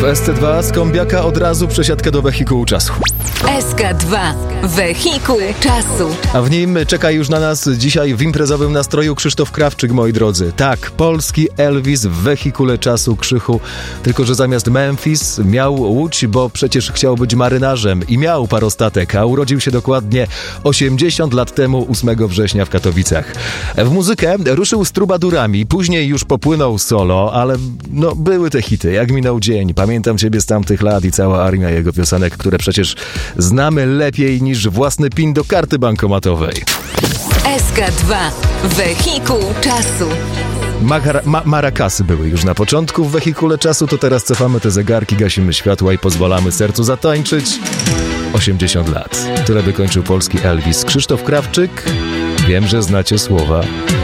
SC2 z kombiaka od razu przesiadkę do wehikułu czasu. SK2. Wehikuł czasu. A w nim czeka już na nas dzisiaj w imprezowym nastroju Krzysztof Krawczyk, moi drodzy. Tak, polski Elvis w wehikule czasu, Krzychu. Tylko że zamiast Memphis miał Łódź, bo przecież chciał być marynarzem i miał parostatek, a urodził się dokładnie 80 lat temu, 8 września w Katowicach. W muzykę ruszył z trubadurami, później już popłynął solo, ale no były te hity, jak minął dzień, pamiętam ciebie z tamtych lat i cała armia jego piosenek, które przecież znamy lepiej niż własny PIN do karty bankomatowej. SK2. Wehikuł czasu. Marakasy były już na początku w wehikule czasu, to teraz cofamy te zegarki, gasimy światła i pozwalamy sercu zatańczyć. 80 lat, które wykończył polski Elvis. Krzysztof Krawczyk, wiem, że znacie słowa